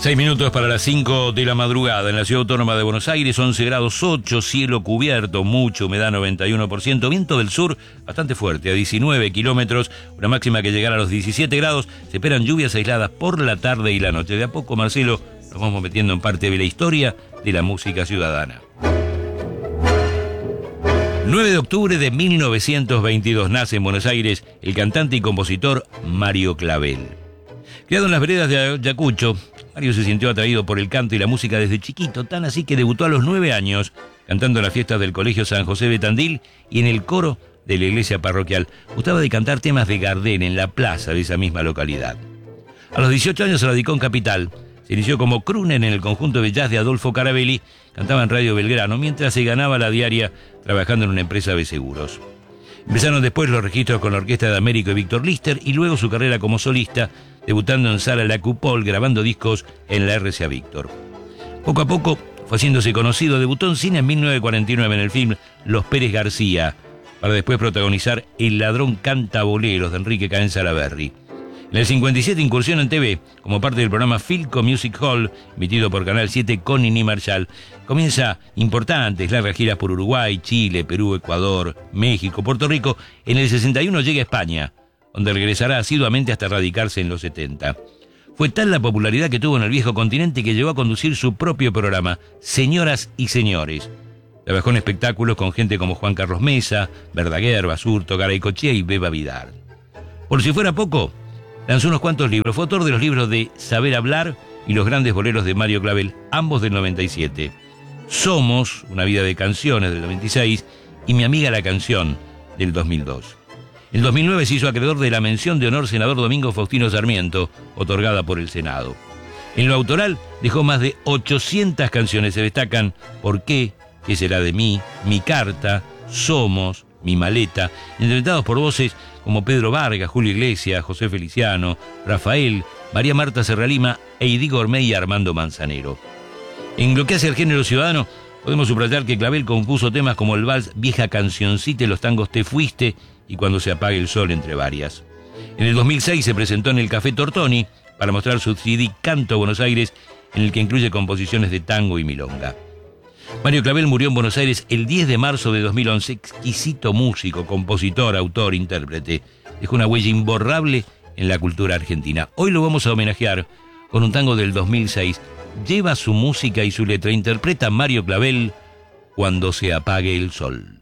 6 minutos para las 5 de la madrugada en la Ciudad Autónoma de Buenos Aires, 11 grados 8, cielo cubierto, mucha humedad 91%, viento del sur bastante fuerte, a 19 kilómetros, una máxima que llegará a los 17 grados, se esperan lluvias aisladas por la tarde y la noche. De a poco, Marcelo, nos vamos metiendo en parte de la historia de la música ciudadana. 9 de octubre de 1922 nace en Buenos Aires el cantante y compositor Mario Clavel. Criado en las veredas de Ayacucho, Mario se sintió atraído por el canto y la música desde chiquito, tan así que debutó a los 9 años, cantando en las fiestas del Colegio San José de Tandil y en el coro de la iglesia parroquial. Gustaba de cantar temas de Gardel en la plaza de esa misma localidad. A los 18 años se radicó en Capital, se inició como crooner en el conjunto de jazz de Adolfo Carabelli, cantaba en Radio Belgrano, mientras se ganaba la diaria trabajando en una empresa de seguros. Empezaron después los registros con la Orquesta de Américo y Víctor Lister y luego su carrera como solista, debutando en Sala La Coupole, grabando discos en la RCA Víctor. Poco a poco fue haciéndose conocido, debutó en cine en 1949 en el film Los Pérez García, para después protagonizar El ladrón canta boleros de Enrique Caén Salaberry. En el 57 incursión en TV, como parte del programa Philco Music Hall, emitido por Canal 7 con Nini Marshall. Comienza importantes largas giras por Uruguay, Chile, Perú, Ecuador, México, Puerto Rico. En el 61 llega a España, donde regresará asiduamente hasta radicarse en los 70. Fue tal la popularidad que tuvo en el viejo continente que llegó a conducir su propio programa, Señoras y Señores. Trabajó en espectáculos con gente como Juan Carlos Mesa, Verdaguer, Basurto, Garaycochea y Beba Vidal. Por si fuera poco, lanzó unos cuantos libros. Fue autor de los libros de Saber Hablar y Los Grandes Boleros de Mario Clavel, ambos del 97. Somos, una vida de canciones del 96 y Mi amiga la canción del 2002. En 2009 se hizo acreedor de la mención de honor senador Domingo Faustino Sarmiento, otorgada por el Senado. En lo autoral dejó más de 800 canciones. Se destacan ¿Por qué?, ¿Qué será de mí?, Mi carta, Somos, Mi maleta, interpretados por voces como Pedro Vargas, Julio Iglesias, José Feliciano, Rafael, María Marta Serralima, Heidi Gourmet y Armando Manzanero. En lo que hace al género ciudadano, podemos subrayar que Clavel compuso temas como el vals Vieja Cancioncita y los tangos Te Fuiste y Cuando se apague el sol, entre varias. En el 2006 se presentó en el Café Tortoni para mostrar su CD Canto Buenos Aires, en el que incluye composiciones de tango y milonga. Mario Clavel murió en Buenos Aires el 10 de marzo de 2011, exquisito músico, compositor, autor, intérprete. Dejó una huella imborrable en la cultura argentina. Hoy lo vamos a homenajear con un tango del 2006. Lleva su música y su letra, interpreta Mario Clavel, Cuando se apague el sol.